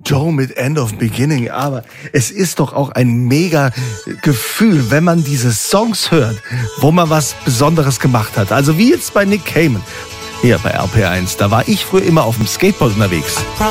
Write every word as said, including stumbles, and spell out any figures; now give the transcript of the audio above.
Joe mit End of Beginning, aber es ist doch auch ein mega Gefühl, wenn man diese Songs hört, wo man was Besonderes gemacht hat. Also wie jetzt bei Nick Cayman hier bei R P R eins. Da war ich früher immer auf dem Skateboard unterwegs.